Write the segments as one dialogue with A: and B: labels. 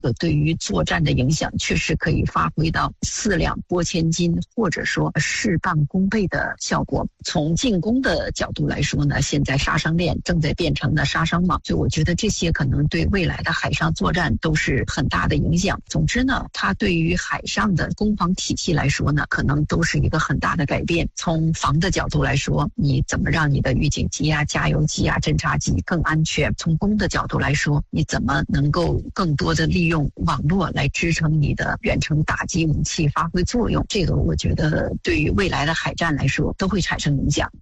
A: 对于作战的影响确实可以发挥到4两拨千斤，或者说事半功倍的效果。从进攻的角度来说呢，现在杀伤链正在变成了杀伤网，所以我觉得这些可能对未来的海上作战都是很大的影响。总之呢，它对于海上的攻防体系来说呢，可能都是一个很大的改变。从防的角度来说，你怎么让你的预警机啊、加油机啊、侦察机更安全；从攻的角度来说，你怎么能够更多的利用网络来支撑你的远程打击武器发挥作用。这个我觉得对于未来的海战来说都会产生影响。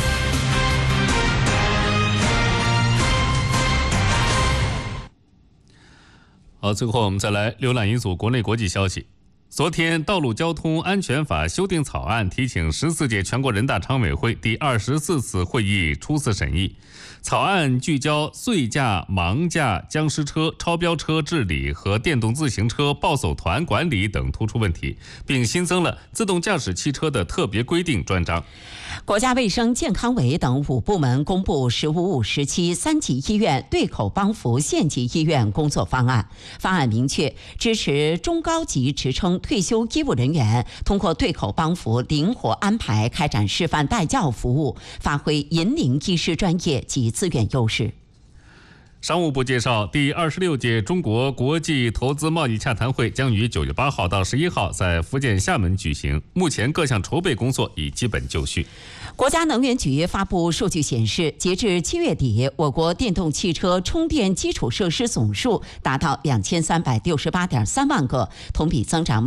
B: 好，最后我们再来浏览一组国内国际消息。昨天，《道路交通安全法》修订草案提请14届全国人大常委会第24次会议初次审议。草案聚焦醉驾、盲驾、僵尸车、超标车治理和电动自行车暴走团管理等突出问题，并新增了自动驾驶汽车的特别规定专章。
C: 国家卫生健康委等5部门公布“15-5时期3级医院对口帮扶县级医院工作方案”。方案明确支持中高级职称退休医务人员通过对口帮扶灵活安排开展示范带教服务，发挥引领医师专业及资源优势。
B: 商务部介绍，第26届中国国际投资贸易洽谈会将于9月8号到11号在福建厦门举行，目前各项筹备工作已基本就绪。
C: 国家能源局发布数据显示，截至7月底，我国电动汽车充电基础设施总数达到2368.3万个，同比增长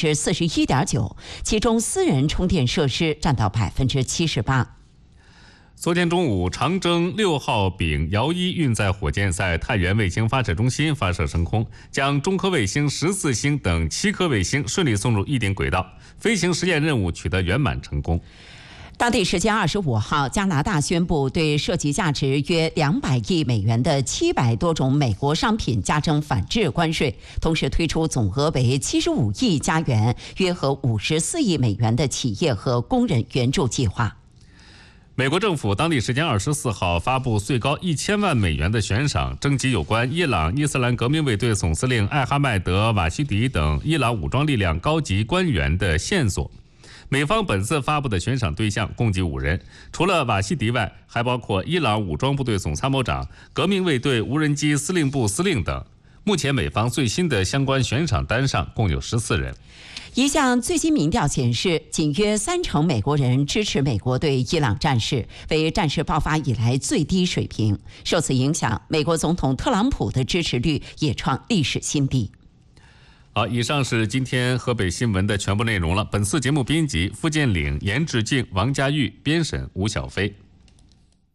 C: 41.9%，其中私人充电设施占到78%。
B: 昨天中午，长征6号丙遥1运载火箭在太原卫星发射中心发射升空，将中科卫星14星等7颗卫星顺利送入预定轨道，飞行实验任务取得圆满成功。
C: 当地时间25号，加拿大宣布对涉及价值约200亿美元的700多种美国商品加征反制关税，同时推出总额为75亿加元、约合54亿美元的企业和工人援助计划。
B: 美国政府当地时间24号发布最高1000万美元的悬赏，征集有关伊朗伊斯兰革命卫队总司令艾哈迈德·瓦希迪等伊朗武装力量高级官员的线索。美方本次发布的悬赏对象共计5人，除了瓦希迪外，还包括伊朗武装部队总参谋长、革命卫队无人机司令部司令等。目前美方最新的相关悬赏单上共有14人。
C: 一项最新民调显示，仅约30%美国人支持美国对伊朗战事，为战事爆发以来最低水平。受此影响，美国总统特朗普的支持率也创历史新低。
B: 好，以上是今天河北新闻的全部内容了。本次节目编辑付建岭、严志静、王佳玉，编审吴小飞。